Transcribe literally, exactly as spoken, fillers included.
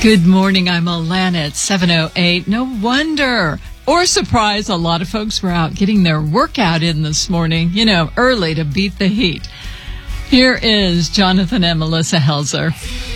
Good morning. I'm Alana at seven oh eight. No wonder or surprise a lot of folks were out getting their workout in this morning, you know, early to beat the heat. Here is Jonathan and Melissa Helzer.